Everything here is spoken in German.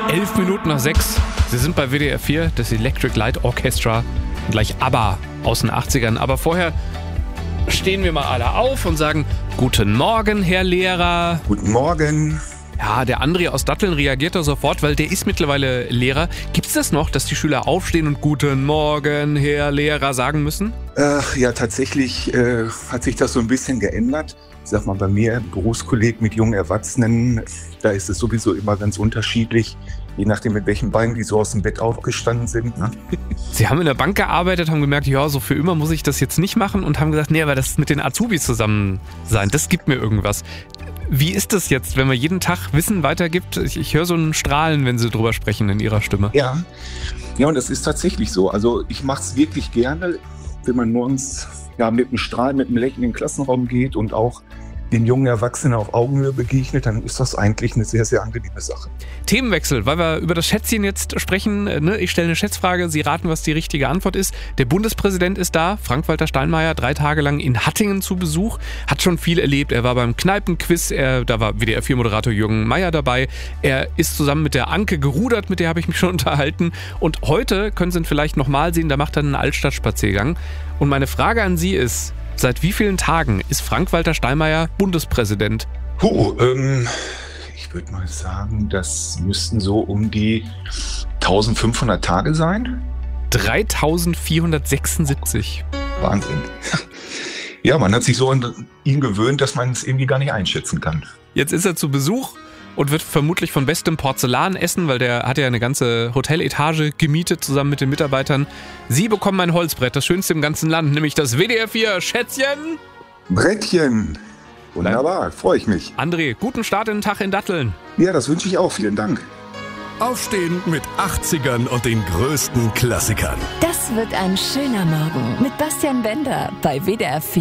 6:11. Sie sind bei WDR 4, das Electric Light Orchestra, und gleich ABBA aus den 80ern. Aber vorher stehen wir mal alle auf und sagen: Guten Morgen, Herr Lehrer. Guten Morgen. Ja, der André aus Datteln reagiert da sofort, weil der ist mittlerweile Lehrer. Gibt's das noch, dass die Schüler aufstehen und Guten Morgen, Herr Lehrer sagen müssen? Ja, tatsächlich hat sich das so ein bisschen geändert. Ich sag mal, bei mir, Berufskolleg mit jungen Erwachsenen, da ist es sowieso immer ganz unterschiedlich, je nachdem, mit welchen Beinen die so aus dem Bett aufgestanden sind. Ne? Sie haben in der Bank gearbeitet, haben gemerkt, ja, so für immer muss ich das jetzt nicht machen und haben gesagt, nee, aber das mit den Azubis zusammen sein, das gibt mir irgendwas. Wie ist das jetzt, wenn man jeden Tag Wissen weitergibt? Ich höre so ein Strahlen, wenn Sie drüber sprechen in Ihrer Stimme. Ja, und das ist tatsächlich so. Also ich mache es wirklich gerne, wenn man morgens mit einem Strahlen, mit einem Lächeln in den Klassenraum geht und auch den jungen Erwachsenen auf Augenhöhe begegnet, dann ist das eigentlich eine sehr, sehr angenehme Sache. Themenwechsel, weil wir über das Schätzchen jetzt sprechen. Ich stelle eine Schätzfrage, Sie raten, was die richtige Antwort ist. Der Bundespräsident ist da, Frank-Walter Steinmeier, 3 Tage lang in Hattingen zu Besuch, hat schon viel erlebt. Er war beim Kneipenquiz, da war WDR 4-Moderator Jürgen Meier dabei. Er ist zusammen mit der Anke gerudert, mit der habe ich mich schon unterhalten. Und heute können Sie ihn vielleicht nochmal sehen, da macht er einen Altstadtspaziergang. Und meine Frage an Sie ist: Seit wie vielen Tagen ist Frank-Walter Steinmeier Bundespräsident? Ich würde mal sagen, das müssten so um die 1500 Tage sein. 3476. Wahnsinn. Ja, man hat sich so an ihn gewöhnt, dass man es irgendwie gar nicht einschätzen kann. Jetzt ist er zu Besuch und wird vermutlich von bestem Porzellan essen, weil der hat ja eine ganze Hoteletage gemietet zusammen mit den Mitarbeitern. Sie bekommen ein Holzbrett, das schönste im ganzen Land, nämlich das WDR 4 Schätzchen. Brettchen. Wunderbar, freue ich mich. André, guten Start in den Tag in Datteln. Ja, das wünsche ich auch. Vielen Dank. Aufstehen mit 80ern und den größten Klassikern. Das wird ein schöner Morgen mit Bastian Bender bei WDR 4.